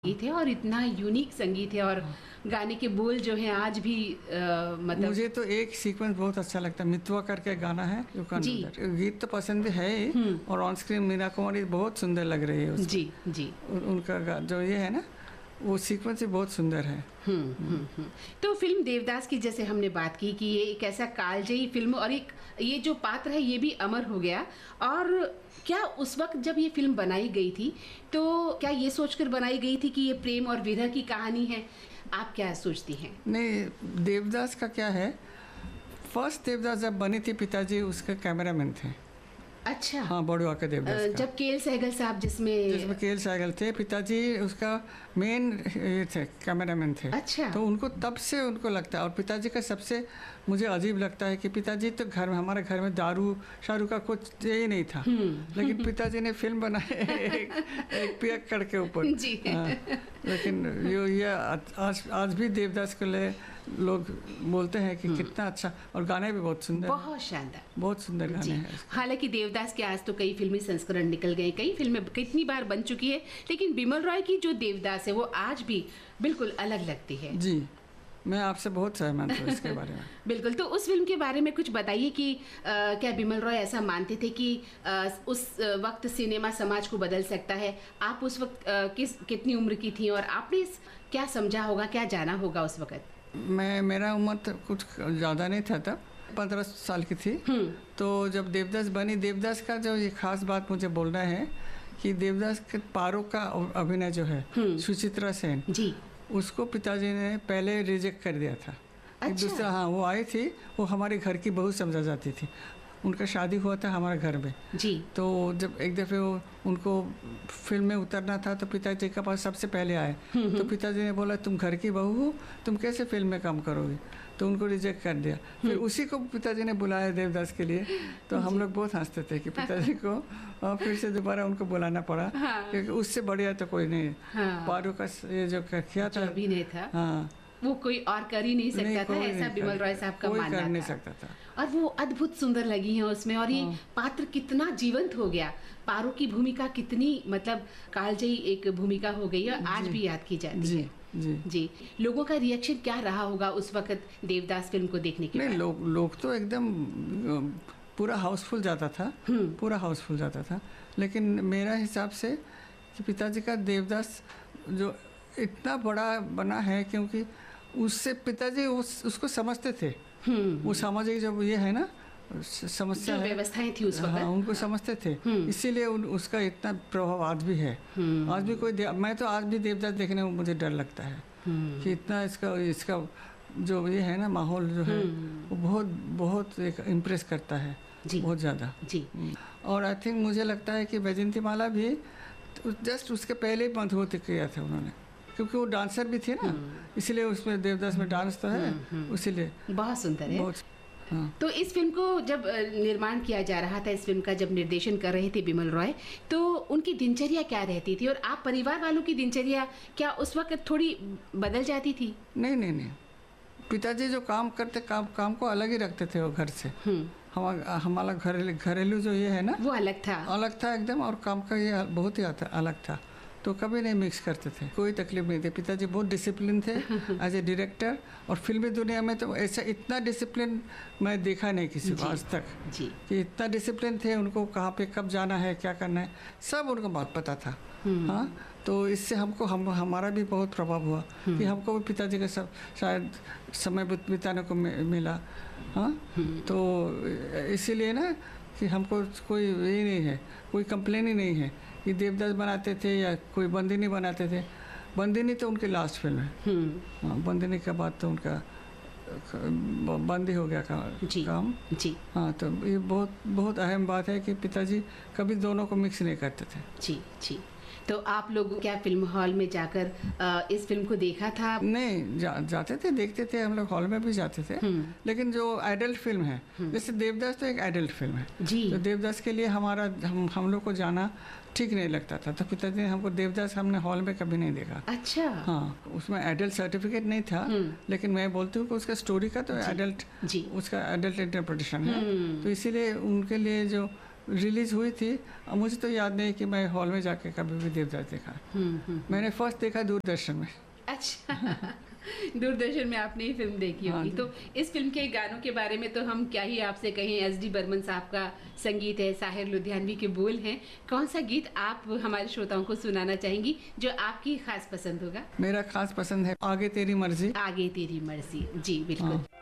संगीत है और इतना यूनिक संगीत है और गाने के बोल जो हैं आज भी मतलब मुझे तो एक सीक्वेंस बहुत अच्छा लगता है, मितवा करके गाना है जी। गीत तो पसंद है ही, और ऑन स्क्रीन मीना कुमारी बहुत सुंदर लग रही है जी जी। उनका जो ये है ना वो सीक्वेंस ही बहुत सुंदर है। तो फिल्म देवदास की जैसे हमने बात की कि ये एक ऐसा कालजयी फिल्म और एक ये जो पात्र है ये भी अमर हो गया। और क्या उस वक्त जब ये फिल्म बनाई गई थी तो क्या ये सोचकर बनाई गई थी कि ये प्रेम और विरह की कहानी है? आप क्या सोचती हैं? नहीं, देवदास का क्या है, फर्स्ट देवदास जब बनी थी पिताजी उसके कैमरामैन थे। अच्छा। हाँ, बड़ुआ के देवदास का। जब केएल सहगल साहब जिसमें केएल सहगल थे, पिताजी उसका मेन ये थे, कैमरामैन थे। अच्छा। तो उनको तब से उनको लगता है, और पिताजी का सबसे मुझे अजीब लगता है कि पिताजी तो घर में, हमारे घर में दारू शारू का कुछ यही नहीं था, लेकिन पिताजी ने फिल्म बनाई एक पियक्कड़ के ऊपर। जी। लेकिन ये आज भी देवदास को ले लोग बोलते हैं कि कितना अच्छा, और गाने भी बहुत सुंदर, बहुत शानदार, बहुत सुंदर गाने हैं। हालांकि देवदास के आज तो कई फिल्मी संस्करण निकल गए, कई फिल्में कितनी बार बन चुकी है, लेकिन बिमल रॉय की जो देवदास है वो आज भी बिल्कुल अलग लगती है। जी, मैं आपसे बहुत सहमत हूँ इसके बारे में। बिल्कुल। तो उस फिल्म के बारे में कुछ बताइए कि क्या बिमल रॉय ऐसा मानते थे कि उस वक्त सिनेमा समाज को बदल सकता है? आप उस वक्त कितनी उम्र की थी और आपने क्या समझा होगा, क्या जाना होगा उस वक्त? मेरा उम्र तो कुछ ज़्यादा नहीं था तब, 15 साल की थी। तो जब देवदास बनी, देवदास का जो ये खास बात मुझे बोलना है कि देवदास के पारो का अभिनय जो है सुचित्रा सेन जी, उसको पिताजी ने पहले रिजेक्ट कर दिया था। अच्छा। दूसरा, हाँ, वो आई थी, वो हमारे घर की बहू समझा जाती थी, उनका शादी हुआ था हमारे घर में जी। तो जब एक दफ़े वो उनको फिल्म में उतरना था तो पिताजी के पास सबसे पहले आए, तो पिताजी ने बोला तुम घर की बहू हो, तुम कैसे फिल्म में काम करोगे, तो उनको रिजेक्ट कर दिया। फिर उसी को पिताजी ने बुलाया देवदास के लिए, तो हम लोग बहुत हंसते थे कि पिताजी को फिर से दोबारा उनको बुलाना पड़ा, क्योंकि उससे बढ़िया तो कोई नहीं। पारो का ये जो किया था अभिनय था, हाँ, वो कोई और कर ही नहीं सकता था, ऐसा बिमल रॉय साहब का मानना था। कोई कर नहीं सकता था। और वो अद्भुत सुंदर लगी हैं उसमें, और ये पात्र कितना जीवंत हो गया, पारो की भूमिका कितनी मतलब कालजयी एक भूमिका हो गई है, आज भी याद की जाती है। जी जी। लोगों का रिएक्शन क्या रहा होगा उस वक्त देवदास फिल्म को देखने के बाद? लोग तो एकदम पूरा हाउसफुल जाता था, पूरा हाउसफुल जाता था। लेकिन मेरा हिसाब से कि पिताजी का देवदास जो इतना बड़ा बना है क्योंकि उससे पिताजी उसको समझते थे। वो सामाजिक जब ये है ना समस्या है, व्यवस्थाएं थी उस वक्त, हाँ, उनको समझते थे, इसीलिए उसका इतना प्रभाव आज भी है। आज भी मैं तो आज भी देवदास देखने में मुझे डर लगता है कि इतना इसका जो ये है ना माहौल जो है वो बहुत बहुत एक इम्प्रेस करता है, बहुत ज़्यादा जी। और आई थिंक मुझे लगता है कि वैजयंती माला भी जस्ट उसके पहले ही मधुवती किया था उन्होंने, क्योंकि वो डांसर भी थी ना, इसलिए उसमें देवदास में डांस तो है, इसीलिए बहुत सुंदर है। बहुत, हाँ। तो इस फिल्म को जब निर्माण किया जा रहा था, इस फिल्म का जब निर्देशन कर रहे थे बिमल रॉय, तो उनकी दिनचर्या क्या रहती थी और आप परिवार वालों की दिनचर्या क्या उस वक्त थोड़ी बदल जाती थी? नहीं, पिताजी जो काम करते काम को अलग ही रखते थे वो घर से। हमारा घरेलू जो ये है ना वो अलग था एकदम, और काम का ये बहुत ही अलग था, तो कभी नहीं मिक्स करते थे, कोई तकलीफ नहीं थी। पिताजी बहुत डिसिप्लिन थे एज ए डायरेक्टर, और फिल्मी दुनिया में तो ऐसा इतना डिसिप्लिन मैं देखा नहीं किसी को आज तक जी। कि इतना डिसिप्लिन थे, उनको कहाँ पे कब जाना है, क्या करना है, सब उनको बात पता था। हाँ, तो इससे हमारा भी बहुत प्रभाव हुआ कि हमको भी पिताजी के सब शायद समय बिताने को मिला। हाँ, तो इसीलिए ना कि हमको कोई ये नहीं है, कोई कंप्लेन ही नहीं है कि देवदास बनाते थे या कोई बंदिनी बनाते थे। बंदिनी तो उनकी लास्ट फिल्म है। हाँ, बंदिनी के बाद तो उनका बंदी हो गया काम जी। हाँ, तो ये बहुत अहम बात है कि पिताजी कभी दोनों को मिक्स नहीं करते थे। जी। तो आप लोग क्या फिल्म हॉल में जाकर इस फिल्म को देखा था? नहीं, जाते थे, देखते थे, हम लोग हॉल में भी जाते थे। लेकिन जो एडल्ट फिल्म है, जैसे देवदास तो एक एडल्ट फिल्म है जी, तो देवदास के लिए हम लोग को जाना ठीक नहीं लगता था, तो पिताजी ने हमको देवदास हमने हॉल में कभी नहीं देखा। अच्छा। हाँ, उसमें एडल्ट सर्टिफिकेट नहीं था, लेकिन मैं बोलती हूँ कि उसका स्टोरी का तो एडल्ट, उसका एडल्ट इंटरप्रिटेशन है, तो इसीलिए उनके लिए जो रिलीज हुई थी। अब मुझे तो याद नहीं कि मैं हॉल में जाके कभी भी देवदास देखा। मैंने फर्स्ट देखा दूरदर्शन में। अच्छा दूरदर्शन में आपने ये फिल्म देखी होगी। तो इस फिल्म के गानों के बारे में तो हम क्या ही आपसे कहें। एस.डी. बर्मन साहब का संगीत है, साहिर लुधियानवी के बोल हैं। कौन सा गीत आप हमारे श्रोताओं को सुनाना चाहेंगी जो आपकी खास पसंद होगा? मेरा खास पसंद है आगे तेरी मर्जी। आगे तेरी मर्जी, जी बिल्कुल।